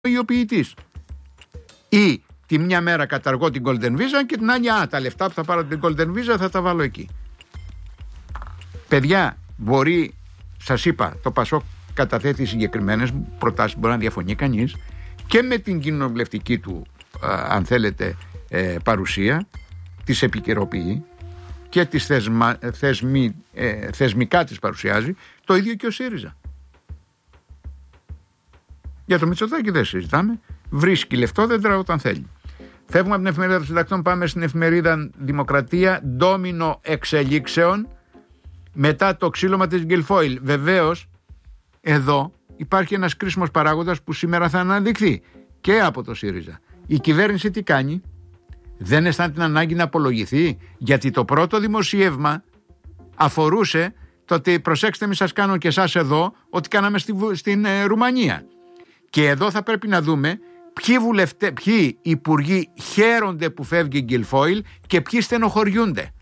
ιδιοποιητής. Ή τη μια μέρα καταργώ την Golden Visa και την άλλη, τα λεφτά που θα πάρω την Golden Visa θα τα βάλω εκεί. Παιδιά, μπορεί, σας είπα, το ΠΑΣΟΚ καταθέτει συγκεκριμένες προτάσεις, μπορεί να διαφωνεί κανείς, και με την κοινοβουλευτική του, αν θέλετε, παρουσία, τις επικαιροποιεί και τις θεσμικά τις παρουσιάζει, το ίδιο και ο ΣΥΡΙΖΑ. Για το Μητσοτάκη δεν συζητάμε, βρίσκει λεφτόδεντρα όταν θέλει. Φεύγουμε από την εφημερίδα των συντακτών, πάμε στην εφημερίδα Δημοκρατία, ντόμινο εξελίξεων μετά το ξύλωμα της Γκιλφόιλ. Βεβαίως, εδώ υπάρχει ένας κρίσιμος παράγοντας που σήμερα θα αναδειχθεί και από το ΣΥΡΙΖΑ. Η κυβέρνηση τι κάνει? Δεν αισθάνεται την ανάγκη να απολογηθεί, γιατί το πρώτο δημοσίευμα αφορούσε το ότι, προσέξτε, μη σας κάνω και εσάς εδώ ό,τι κάναμε στην Ρουμανία. Και εδώ θα πρέπει να δούμε ποιοι υπουργοί χαίρονται που φεύγει η Γκιλφόιλ και ποιοι στενοχωριούνται.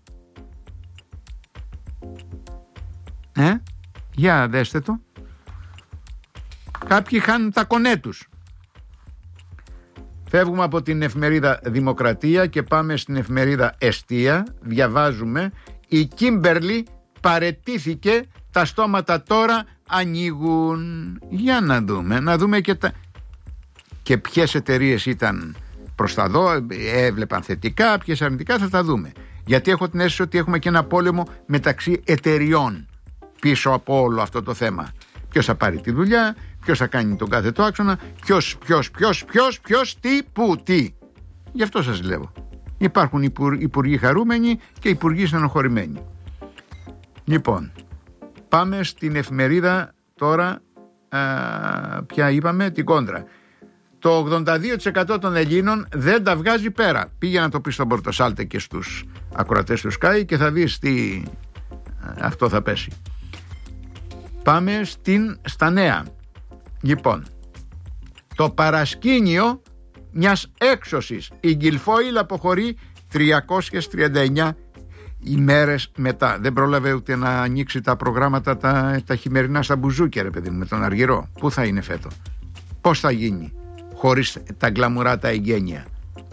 Για δέστε το. Κάποιοι χάνουν τα κονέ τους. Φεύγουμε από την εφημερίδα Δημοκρατία και πάμε στην εφημερίδα Εστία. Διαβάζουμε: η Κίμπερλι παραιτήθηκε, τα στόματα τώρα ανοίγουν. Για να δούμε και ποιες εταιρείες ήταν προς τα δω, έβλεπαν θετικά, ποιες αρνητικά, θα τα δούμε. Γιατί έχω την αίσθηση ότι έχουμε και ένα πόλεμο μεταξύ εταιριών πίσω από όλο αυτό το θέμα. Ποιος θα πάρει τη δουλειά, ποιος θα κάνει τον κάθε το άξονα, ποιος, τι, πού, τι. Γι' αυτό σας λέω. Υπάρχουν υπουργοί χαρούμενοι και υπουργοί στενοχωρημένοι. Λοιπόν, πάμε στην εφημερίδα τώρα, ποια είπαμε, την Κόντρα. Το 82% των Ελλήνων δεν τα βγάζει πέρα. Πήγε να το πει στον Πορτοσάλτε και στους ακροατές του Sky και θα δεις τι αυτό θα πέσει. Πάμε στα νέα. Λοιπόν, το παρασκήνιο μιας έξωσης. Η Γκιλφόιλ αποχωρεί 339 ημέρες μετά. Δεν πρόλαβε ούτε να ανοίξει τα προγράμματα τα χειμερινά στα μπουζούκια, ρε παιδί μου, με τον Αργυρό. Πού θα είναι φέτο? Πώς θα γίνει χωρίς τα γκλαμουρά τα εγγένεια?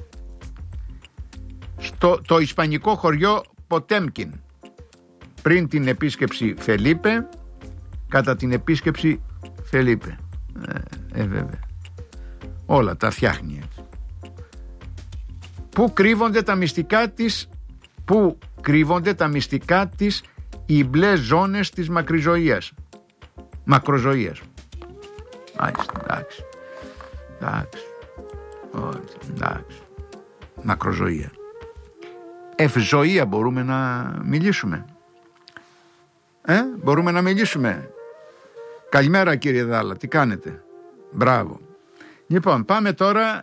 Το ισπανικό χωριό Ποτέμκιν, πριν την επίσκεψη Φελίπε, κατά την επίσκεψη Φελίπε, βέβαια όλα τα φτιάχνει έτσι. Πού κρύβονται τα μυστικά της οι μπλε ζώνες της μακροζωίας. Εντάξει. Μακροζωία. Ευζωία μπορούμε να μιλήσουμε. Μπορούμε να μιλήσουμε. Καλημέρα κύριε Δάλα, τι κάνετε? Μπράβο. Λοιπόν, πάμε τώρα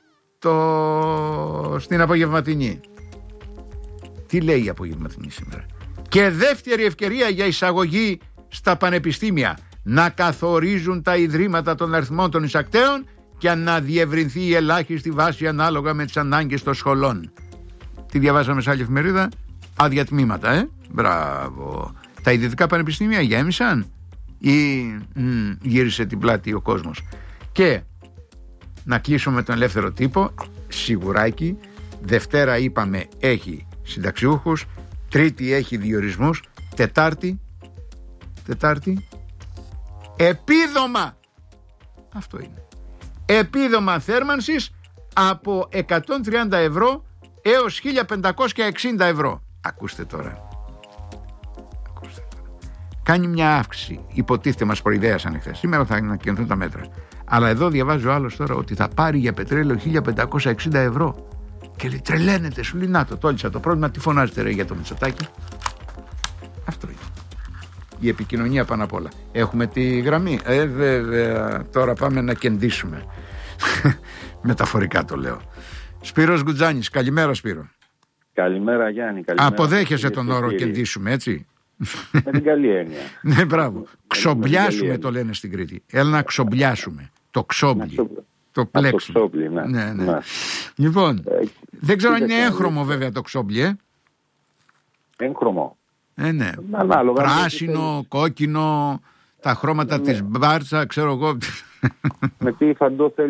στην απογευματινή. Τι λέει η απογευματινή σήμερα? Και δεύτερη ευκαιρία για εισαγωγή στα πανεπιστήμια. Να καθορίζουν τα ιδρύματα των αριθμών των εισακτέων και να διευρυνθεί η ελάχιστη βάση ανάλογα με τις ανάγκες των σχολών. Τι διαβάσαμε σε άλλη εφημερίδα? Άδεια τμήματα, Μπράβο. Τα ιδιωτικά πανεπιστήμια γέμισαν ή γύρισε την πλάτη ο κόσμος? Και να κλείσουμε με τον ελεύθερο τύπο. Σιγουράκι. Δευτέρα είπαμε έχει συνταξιούχους, Τρίτη έχει διορισμούς, Τετάρτη επίδομα. Αυτό είναι. Επίδομα θέρμανσης από 130 ευρώ έως 1560 ευρώ. Ακούστε τώρα. Κάνει μια αύξηση. Υποτίθεται, μας προειδέασαν εχθές. Σήμερα θα ανακοινωθούν τα μέτρα. Αλλά εδώ διαβάζει ο άλλος τώρα ότι θα πάρει για πετρέλαιο 1560 ευρώ. Και λέει, τρελαίνεται, σου λέει, να το τόλισα το πρόβλημα, τι φωνάζετε ρε για το Μητσοτάκη? Αυτό είναι. Η επικοινωνία πάνω απ' όλα. Έχουμε τη γραμμή. Βέβαια, τώρα πάμε να κεντήσουμε. Μεταφορικά το λέω. Σπύρος Γκουτζάνης, καλημέρα Σπύρο. Καλημέρα Γιάννη. Καλημέρα. Αποδέχεσαι τον όρο κεντήσουμε, έτσι? Με την καλή έννοια. Ναι, μπράβο. Ξομπλιάσουμε το λένε στην Κρήτη. Έλα να ξομπλιάσουμε. Το ξόμπλι. Το πλέξιμο. Το ξόμπλι, ναι. Λοιπόν, δεν ξέρω αν είναι έγχρωμο βέβαια το ξόμπλι, Έγχρωμο. Ναι. Ανάλογα. Πράσινο, κόκκινο, τα χρώματα της Μπάρτσα, ξέρω εγώ. Με τι φαντό θέλει